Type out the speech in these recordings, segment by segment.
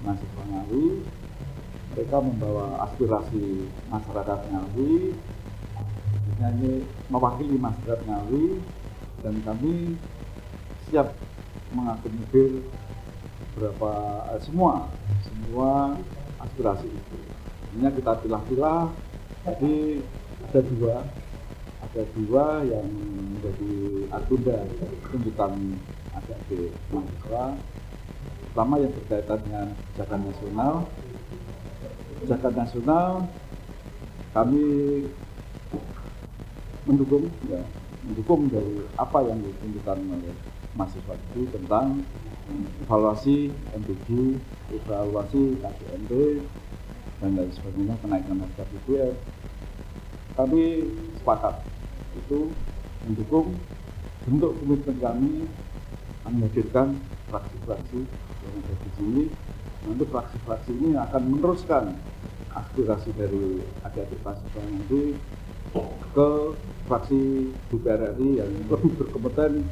mahasiswa Ngawi. Mereka membawa aspirasi masyarakat Ngawi, ini mewakili masyarakat Ngawi, dan kami siap mengakomodir semua aspirasi itu. Ini kita pilah-pilah, jadi ada dua yang menjadi agenda tuntutan adik-adik mahasiswa. Pertama yang berkaitan dengan kebijakan nasional, kami mendukung dari apa yang ditunjukkan oleh mahasiswa itu tentang evaluasi MPG, evaluasi KPMB, dan lain sebagainya, kenaikan harga BBM. Kami sepakat itu mendukung bentuk komitmen kami menghadirkan fraksi-fraksi yang ada di sini. Nanti fraksi-fraksi ini akan meneruskan aspirasi dari adik-adik mahasiswa nanti ke fraksi DPR RI yang lebih berkompeten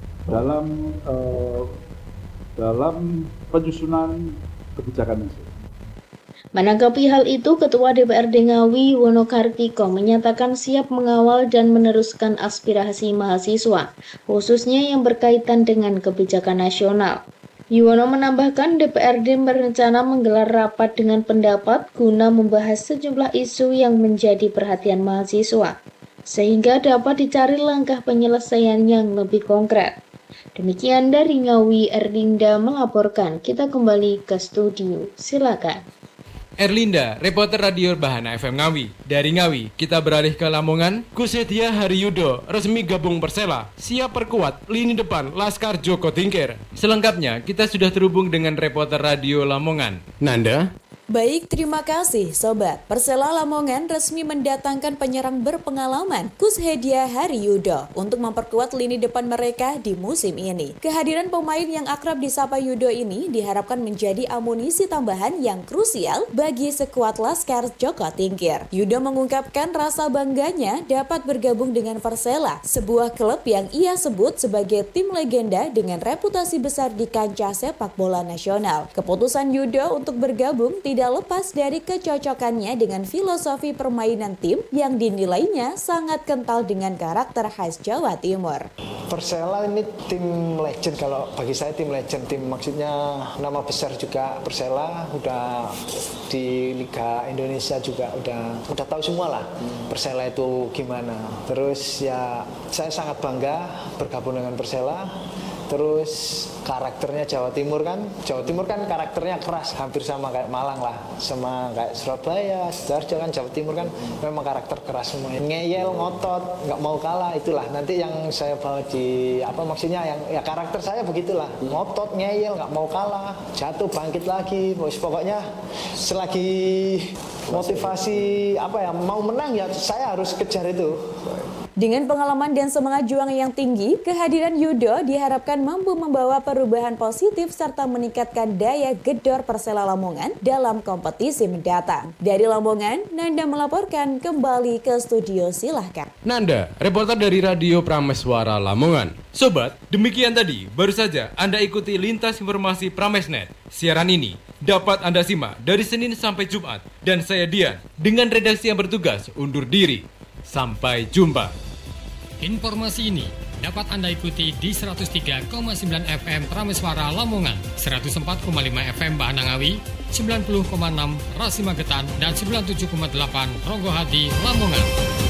dalam penyusunan kebijakan nasional. Menanggapi hal itu, Ketua DPRD Ngawi Wonokartiko menyatakan siap mengawal dan meneruskan aspirasi mahasiswa, khususnya yang berkaitan dengan kebijakan nasional. Yuwono menambahkan DPRD berencana menggelar rapat dengan pendapat guna membahas sejumlah isu yang menjadi perhatian mahasiswa, sehingga dapat dicari langkah penyelesaian yang lebih konkret. Demikian dari Ngawi, Erlinda melaporkan. Kita kembali ke studio, silakan. Erlinda, reporter Radio Bahana FM Ngawi. Dari Ngawi, kita beralih ke Lamongan. Kussedia Haryudo resmi gabung Persela, siap perkuat lini depan Laskar Joko Tingkir. Selengkapnya, kita sudah terhubung dengan reporter Radio Lamongan, Nanda. Baik, terima kasih Sobat. Persela Lamongan resmi mendatangkan penyerang berpengalaman Kussedia Haryudo untuk memperkuat lini depan mereka di musim ini. Kehadiran pemain yang akrab disapa Yudo ini diharapkan menjadi amunisi tambahan yang krusial bagi skuad Laskar Joko Tingkir. Yudo mengungkapkan rasa bangganya dapat bergabung dengan Persela, sebuah klub yang ia sebut sebagai tim legenda dengan reputasi besar di kancah sepak bola nasional. Keputusan Yudo untuk bergabung tidak lepas dari kecocokannya dengan filosofi permainan tim yang dinilainya sangat kental dengan karakter khas Jawa Timur. Persela ini tim legend, kalau bagi saya tim legend, tim maksudnya nama besar juga. Persela udah di Liga Indonesia juga udah tahu semua lah Persela itu gimana. Terus ya saya sangat bangga bergabung dengan Persela. Terus karakternya Jawa Timur kan karakternya keras, hampir sama kayak Malang lah, sama kayak Surabaya, Sidoarjo kan. Jawa Timur kan memang karakter keras semua, ngeyel, ngotot, nggak mau kalah. Itulah nanti yang saya bawa di maksudnya yang ya karakter saya begitulah, ngotot, ngeyel, nggak mau kalah, jatuh bangkit lagi. Pokoknya selagi motivasi mau menang ya saya harus kejar itu. Dengan pengalaman dan semangat juang yang tinggi, kehadiran Yudo diharapkan mampu membawa perubahan positif serta meningkatkan daya gedor Persela Lamongan dalam kompetisi mendatang. Dari Lamongan, Nanda melaporkan. Kembali ke studio, silahkan. Nanda, reporter dari Radio Prameswara Lamongan. Sobat, demikian tadi baru saja Anda ikuti lintas informasi Pramesnet. Siaran ini dapat Anda simak dari Senin sampai Jumat. Dan saya Dian, dengan redaksi yang bertugas undur diri. Sampai jumpa. Informasi ini dapat Anda ikuti di 103,9 FM Prameswara Lamongan, 104,5 FM Bahana Ngawi, 90,6 Rasi Magetan, dan 97,8 Ronggohadi Lamongan.